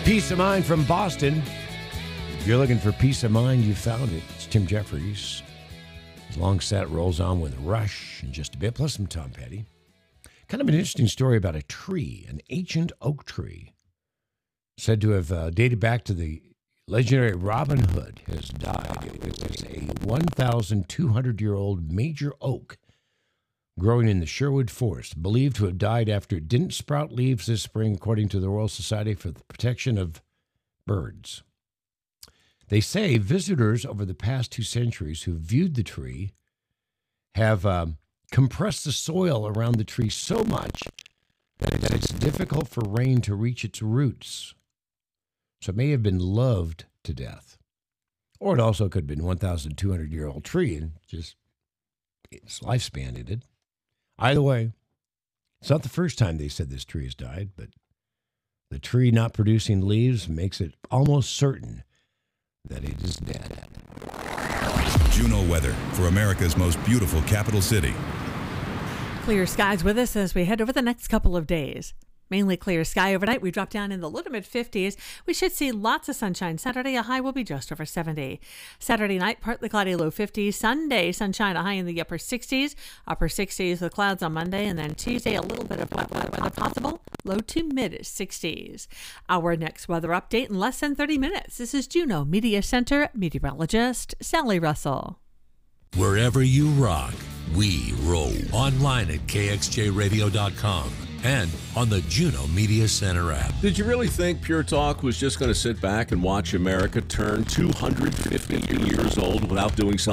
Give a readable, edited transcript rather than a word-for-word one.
Peace of mind from Boston. If you're looking for peace of mind, you found it. It's Tim Jeffries. His long set rolls on with Rush in just a bit, plus some Tom Petty. Kind of an interesting story about a tree, an ancient oak tree, said to have dated back to the legendary Robin Hood, has died. It was a 1,200-year-old major oak growing in the Sherwood Forest, believed to have died after it didn't sprout leaves this spring, according to the Royal Society for the Protection of Birds. They say visitors over the past 2 centuries who viewed the tree have compressed the soil around the tree so much that it's difficult for rain to reach its roots. So it may have been loved to death. Or it also could have been a 1,200-year-old tree and just its lifespan ended. Either way, it's not the first time they said this tree has died, but the tree not producing leaves makes it almost certain that it is dead. Juno weather for America's most beautiful capital city. Clear skies with us as we head over the next couple of days. Mainly clear sky overnight. We drop down in the low to mid 50s. We should see lots of sunshine. Saturday, a high will be just over 70. Saturday night, partly cloudy, low 50s. Sunday, sunshine, a high in the upper 60s. Upper 60s with clouds on Monday. And then Tuesday, a little bit of wet weather possible. Low to mid 60s. Our next weather update in less than 30 minutes. This is Juno Media Center meteorologist Sally Russell. Wherever you rock, we roll. Online at kxjradio.com. and on the Juno Media Center app. Did you really think Pure Talk was just going to sit back and watch America turn 250 years old without doing something